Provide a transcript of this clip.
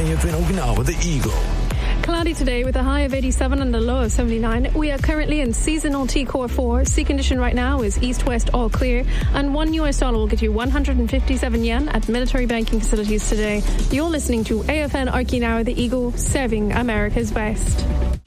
AFN Okinawa, the Eagle. Cloudy today with a high of 87 and a low of 79. We are currently in seasonal T-Core 4. Sea condition right now is east-west all clear. And $1 will get you 157 yen at military banking facilities today. You're listening to AFN Okinawa, the Eagle, serving America's best.